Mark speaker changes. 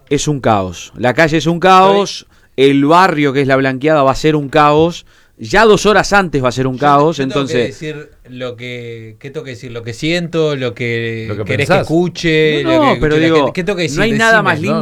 Speaker 1: es un caos. La calle es un caos, el barrio que es La Blanqueada va a ser un caos. Ya 2 horas antes va a ser un caos, entonces...
Speaker 2: ¿Qué tengo que decir? Lo que siento, lo que querés
Speaker 3: pensás.
Speaker 2: que escuche.
Speaker 1: No, pero digo,
Speaker 2: ¿qué tengo que decir?
Speaker 1: no hay nada más
Speaker 2: Decime.
Speaker 1: lindo